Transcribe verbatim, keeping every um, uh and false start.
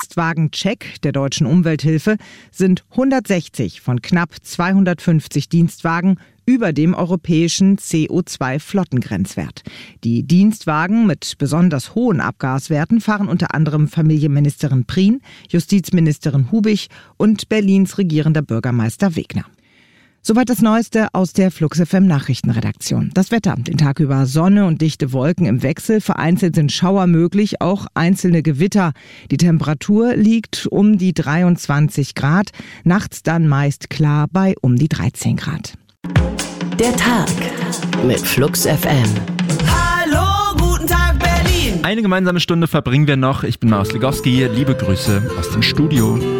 Dienstwagen-Check der Deutschen Umwelthilfe sind hundertsechzig von knapp zweihundertfünfzig Dienstwagen über dem europäischen C O zwei Flottengrenzwert. Die Dienstwagen mit besonders hohen Abgaswerten fahren unter anderem Familienministerin Prien, Justizministerin Hubich und Berlins regierender Bürgermeister Wegner. Soweit das Neueste aus der Flux F M Nachrichtenredaktion. Das Wetter: Den Tag über Sonne und dichte Wolken im Wechsel. Vereinzelt sind Schauer möglich, auch einzelne Gewitter. Die Temperatur liegt um die dreiundzwanzig Grad. Nachts dann meist klar bei um die dreizehn Grad. Der Tag mit Flux F M. Hallo, guten Tag Berlin. Eine gemeinsame Stunde verbringen wir noch. Ich bin Maus Ligowski. Liebe Grüße aus dem Studio.